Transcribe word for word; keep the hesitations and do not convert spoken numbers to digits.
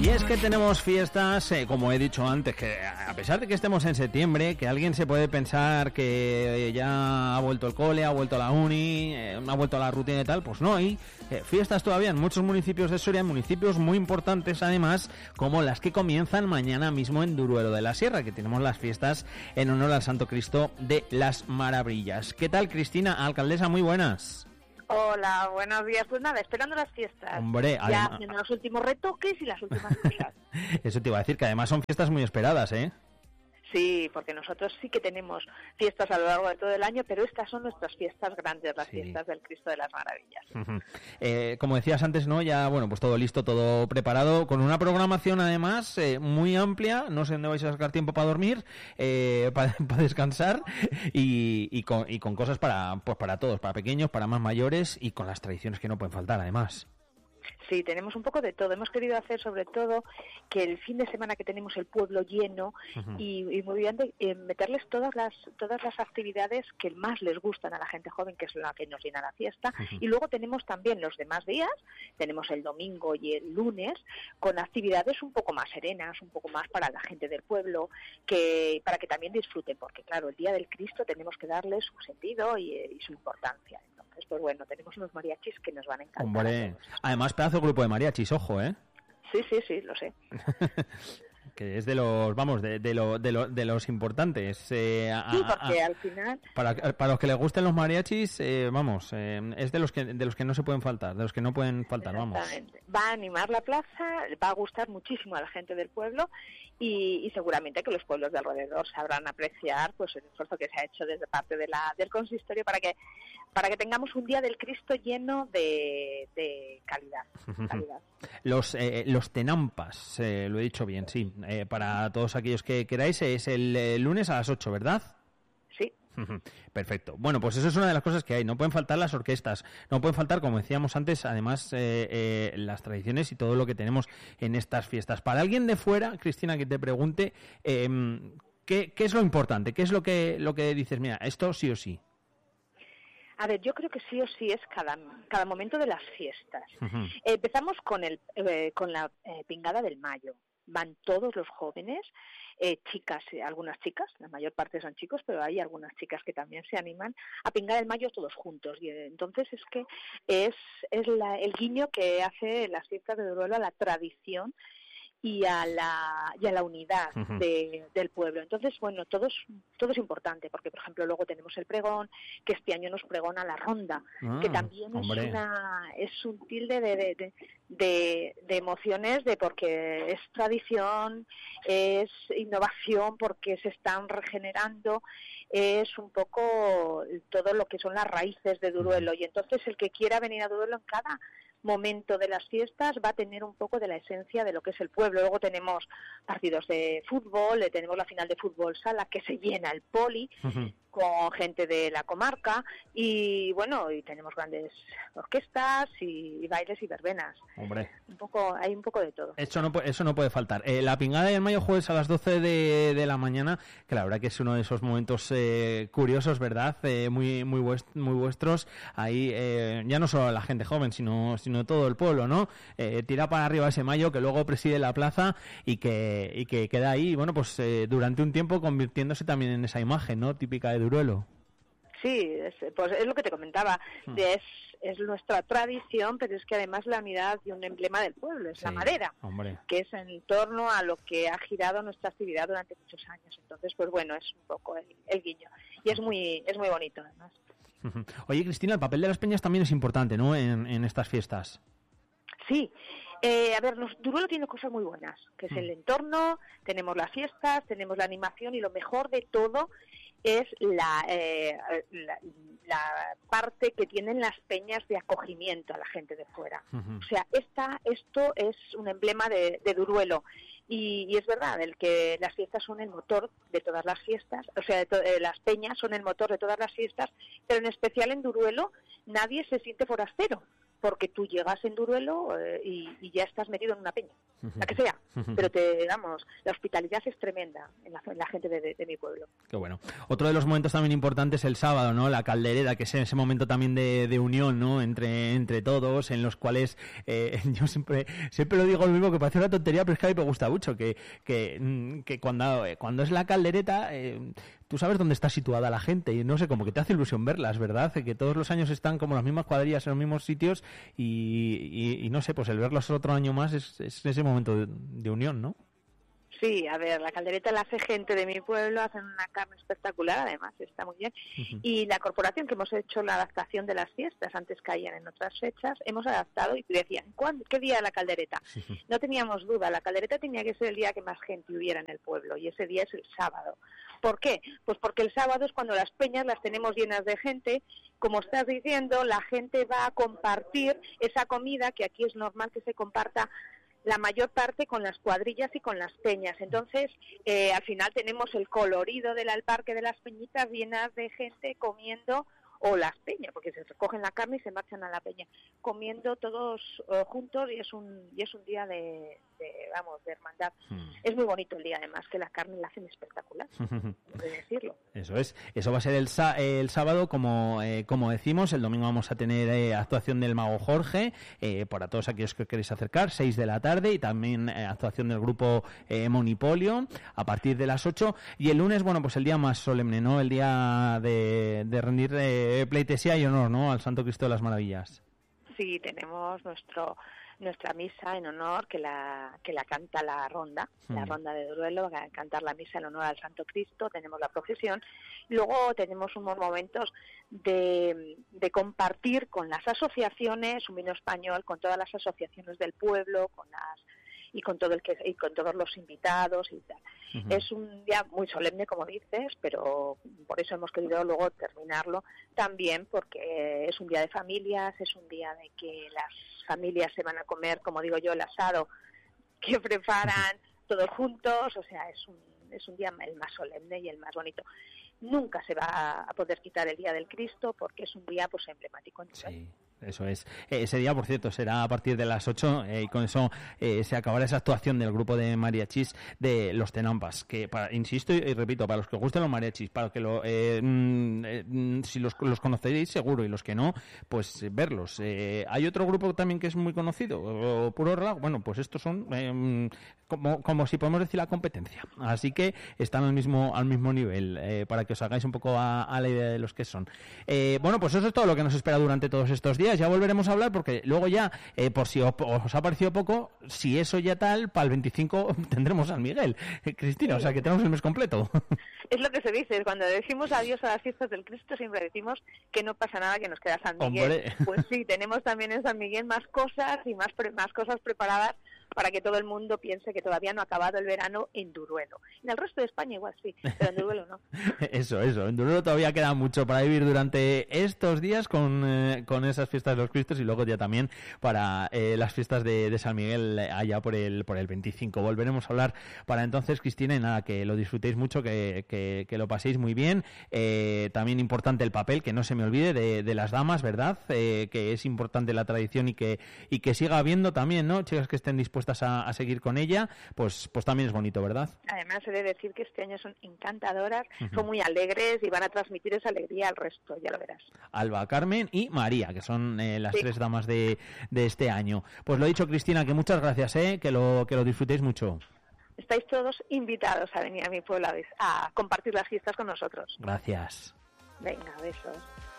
Y es que tenemos fiestas, eh, como he dicho antes, que a pesar de que estemos en septiembre, que alguien se puede pensar que ya ha vuelto el cole, ha vuelto a la uni, eh, ha vuelto a la rutina y tal, pues no, hay eh, fiestas todavía en muchos municipios de Soria, municipios muy importantes además, como las que comienzan mañana mismo en Duruelo de la Sierra, que tenemos las fiestas en honor al Santo Cristo de las Maravillas. ¿Qué tal, Cristina, alcaldesa? Muy buenas. Hola, buenos días. Pues nada, esperando las fiestas. Hombre, ya además... haciendo los últimos retoques y las últimas cosas. Eso te iba a decir, que además son fiestas muy esperadas, ¿eh? Sí, porque nosotros sí que tenemos fiestas a lo largo de todo el año, pero estas son nuestras fiestas grandes, las sí. fiestas del Cristo de las Maravillas. Uh-huh. Eh, como decías antes, ¿no? Ya, bueno, pues todo listo, todo preparado, con una programación además eh, muy amplia, no sé dónde vais a sacar tiempo para dormir, eh, para, para descansar y, y, con, y con cosas para, pues para todos, para pequeños, para más mayores y con las tradiciones que no pueden faltar además. Sí, tenemos un poco de todo. Hemos querido hacer sobre todo que el fin de semana que tenemos el pueblo lleno uh-huh. y, y muy bien de, eh, meterles todas las todas las actividades que más les gustan a la gente joven, que es la que nos llena la fiesta. Uh-huh. Y luego tenemos también los demás días, tenemos el domingo y el lunes, con actividades un poco más serenas, un poco más para la gente del pueblo, que para que también disfruten, porque claro, el Día del Cristo tenemos que darles su sentido y, y su importancia. Entonces, pues bueno, tenemos unos mariachis que nos van a encantar. Hombre, además pedazo de grupo de mariachis, ojo, ¿eh? Sí, sí, sí, lo sé. Que es de los, vamos, de, de, lo, de, lo, de los importantes. Eh, a, sí, porque a, al final... Para, para los que les gusten los mariachis, eh, vamos, eh, es de los que de los que no se pueden faltar, de los que no pueden faltar, vamos. Va a animar la plaza, va a gustar muchísimo a la gente del pueblo y, y seguramente que los pueblos de alrededor sabrán apreciar pues el esfuerzo que se ha hecho desde parte de la del consistorio para que para que tengamos un Día del Cristo lleno de, de calidad. calidad. Los eh, los tenampas, eh, lo he dicho bien, sí. Eh, para todos aquellos que queráis, es el, el lunes a las ocho, ¿verdad? Sí. Perfecto. Bueno, pues eso es una de las cosas que hay. No pueden faltar las orquestas, no pueden faltar, como decíamos antes, además eh, eh, las tradiciones y todo lo que tenemos en estas fiestas. Para alguien de fuera, Cristina, que te pregunte, eh, ¿qué, qué es lo importante? ¿Qué es lo que lo que dices? Mira, esto sí o sí. A ver, yo creo que sí o sí es cada cada momento de las fiestas. Uh-huh. Eh, empezamos con el eh, con la eh, pingada del mayo. Van todos los jóvenes, eh, chicas, eh, algunas chicas, la mayor parte son chicos, pero hay algunas chicas que también se animan a pingar el mayo todos juntos. Y eh, entonces es que es es la, el guiño que hace las fiestas de Duruelo a la tradición y a la y a la unidad uh-huh. de, del pueblo. Entonces, bueno, todo es, todo es importante, porque, por ejemplo, luego tenemos el pregón, que este año nos pregona la ronda, ah, que también hombre. es una es un tilde de, de, de, de, de emociones, de porque es tradición, es innovación, porque se están regenerando, es un poco todo lo que son las raíces de Duruelo, y entonces el que quiera venir a Duruelo en cada momento de las fiestas va a tener un poco de la esencia de lo que es el pueblo. Luego tenemos partidos de fútbol, tenemos la final de fútbol sala que se llena el poli uh-huh. con gente de la comarca y bueno, y tenemos grandes orquestas y, y bailes y verbenas. Hombre. Un poco, hay un poco de todo. Eso no, eso no puede faltar. Eh, la pingada del mayo jueves a las doce de, de la mañana, que la verdad que es uno de esos momentos eh, curiosos, ¿verdad? Eh, muy muy vuest- muy vuestros. Ahí eh, ya no solo la gente joven, sino sino todo el pueblo, ¿no? Eh, tira para arriba ese mayo que luego preside la plaza y que y que queda ahí, bueno, pues eh, durante un tiempo convirtiéndose también en esa imagen, ¿no? Típica de Duruelo. Sí, es, pues es lo que te comentaba, hmm. es, es nuestra tradición, pero es que además la unidad y un emblema del pueblo, es sí, la madera, hombre. que es en torno a lo que ha girado nuestra actividad durante muchos años. Entonces, pues bueno, es un poco el, el guiño. Y es muy es muy bonito, además. Oye, Cristina, el papel de las peñas también es importante, ¿no?, en, en estas fiestas. Sí. Eh, a ver, nos, Duruelo tiene cosas muy buenas, que es el entorno, tenemos las fiestas, tenemos la animación y lo mejor de todo es la, eh, la, la parte que tienen las peñas de acogimiento a la gente de fuera. Uh-huh. O sea, esta, esto es un emblema de, de Duruelo. Y, y es verdad, el que las fiestas son el motor de todas las fiestas, o sea, de to- eh, las peñas son el motor de todas las fiestas, pero en especial en Duruelo nadie se siente forastero, porque tú llegas en Duruelo eh, y, y ya estás metido en una peña, uh-huh. la que sea. pero te damos, la hospitalidad es tremenda en la, en la gente de, de, de mi pueblo. Qué bueno. Otro de los momentos también importantes el sábado, ¿no? La caldereta, que es ese momento también de, de unión, ¿no? Entre entre todos, en los cuales eh, yo siempre siempre lo digo lo mismo, que parece una tontería, pero es que a mí me gusta mucho, que que, que cuando cuando es la caldereta eh, tú sabes dónde está situada la gente y no sé, como que te hace ilusión verlas, ¿verdad? Que todos los años están como las mismas cuadrillas en los mismos sitios y, y, y no sé, pues el verlos otro año más es, es ese momento de, de unión, ¿no? Sí, a ver, la caldereta la hace gente de mi pueblo, hacen una carne espectacular, además, está muy bien. Uh-huh. Y la corporación, que hemos hecho la adaptación de las fiestas, antes caían en otras fechas, hemos adaptado y decían, ¿cuándo, ¿qué día de la caldereta? Uh-huh. No teníamos duda, la caldereta tenía que ser el día que más gente hubiera en el pueblo, y ese día es el sábado. ¿Por qué? Pues porque el sábado es cuando las peñas las tenemos llenas de gente, como estás diciendo, la gente va a compartir esa comida, que aquí es normal que se comparta la mayor parte con las cuadrillas y con las peñas. Entonces, eh, al final tenemos el colorido del parque de las peñitas llenas de gente comiendo, o las peñas, porque se recogen la carne y se marchan a la peña, comiendo todos uh, juntos, y es un y es un día de, de vamos, de hermandad. Hmm. Es muy bonito el día, además, que la carne la hacen espectacular, de decirlo. Eso es, eso va a ser el, el sábado, como eh, como decimos. El domingo vamos a tener eh, actuación del Mago Jorge, eh, para todos aquellos que queréis acercar, seis de la tarde, y también eh, actuación del grupo eh, Monipolio a partir de las ocho, y el lunes, bueno, pues el día más solemne, ¿no? El día de, de rendir eh, pleitesía y honor, ¿no? Al Santo Cristo de las Maravillas. Sí, tenemos nuestro nuestra misa en honor, que la que la canta la ronda, mm. la ronda de Duruelo, va a cantar la misa en honor al Santo Cristo, tenemos la procesión, luego tenemos unos momentos de, de compartir con las asociaciones, un vino español, con todas las asociaciones del pueblo, con las y con todo el que y con todos los invitados y tal. Uh-huh. Es un día muy solemne, como dices, pero por eso hemos querido luego terminarlo también, porque es un día de familias, es un día de que las familias se van a comer, como digo yo, el asado que preparan uh-huh. todos juntos, o sea, es un es un día el más solemne y el más bonito. Nunca se va a poder quitar el Día del Cristo, porque es un día pues emblemático. Sí. Eso es. Ese día, por cierto, será a partir de las ocho, eh, y con eso eh, se acabará esa actuación del grupo de mariachis de los Tenampas, que, para, insisto y, y repito, para los que os gusten los mariachis, para los que lo, eh, mm, si los, los conoceréis seguro, y los que no, pues eh, verlos. Eh, hay otro grupo también que es muy conocido, o Puro Relajo. Bueno, pues estos son eh, como, como si podemos decir la competencia. Así que están al mismo al mismo nivel, eh, para que os hagáis un poco a, a la idea de los que son. Eh, bueno, pues eso es todo lo que nos espera durante todos estos días. Ya volveremos a hablar, porque luego ya, eh, por si os, os ha parecido poco, si eso ya tal, para el veinticinco tendremos San Miguel, eh, Cristina, sí. O sea que tenemos el mes completo. Es lo que se dice, cuando decimos adiós a las fiestas del Cristo siempre decimos que no pasa nada, que nos queda San Miguel. Hombre. Pues sí, tenemos también en San Miguel más cosas y más, pre- más cosas preparadas para que todo el mundo piense que todavía no ha acabado el verano en Duruelo. En el resto de España igual sí, pero en Duruelo no. Eso, eso. En Duruelo todavía queda mucho para vivir durante estos días con, eh, con esas fiestas de los Cristos, y luego ya también para eh, las fiestas de, de San Miguel allá por el por el veinticinco. Volveremos a hablar para entonces, Cristina, y nada, que lo disfrutéis mucho, que, que, que lo paséis muy bien. Eh, también importante el papel, que no se me olvide, de, de las damas, ¿verdad? Eh, que es importante la tradición y que y que siga habiendo también, ¿no? Chicas que estén dispuestas A, a seguir con ella, pues pues también es bonito, ¿verdad? Además, he de decir que este año son encantadoras, uh-huh. son muy alegres y van a transmitir esa alegría al resto, ya lo verás. Alba, Carmen y María, que son eh, las sí. tres damas de, de este año. Pues lo dicho, Cristina, que muchas gracias, ¿eh? que lo que lo disfrutéis mucho. Estáis todos invitados a venir a mi pueblo a compartir las fiestas con nosotros. Gracias. Venga, besos.